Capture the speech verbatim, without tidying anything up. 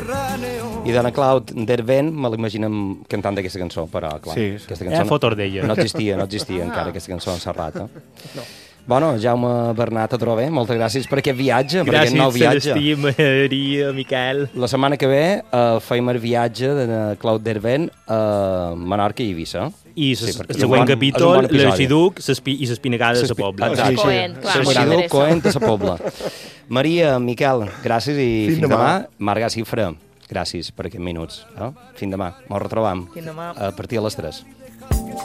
I de la Clau Dervent me l'imaginem cantant aquesta cançó, però, clar, sí, sí. aquesta cançó Eh, fotos d'ella. no existia, no existia encara aquesta cançó en Serrat. Eh? No. Bueno, Jaume Bernat Adrover, moltes gràcies per aquest viatge, per aquest nou viatge. Gràcies, Celestí, Maria, Miquel. La setmana que ve uh, feim el viatge de Claude Dervent a Menorca i Eivissa. I Sí, el perquè següent és un bon- capítol, és un bon episodi. l'Arxiduc i l'Espinagada de la Pobla. Exacte. Coent, clar, molt L'arxiduc interessant. Coent de la Pobla. Maria, Miquel, gràcies i Fins fins, demà. demà. Marga Cifra, gràcies per aquests minuts. Eh? Fins demà. Ens retrobam Fins demà. a partir de les tres.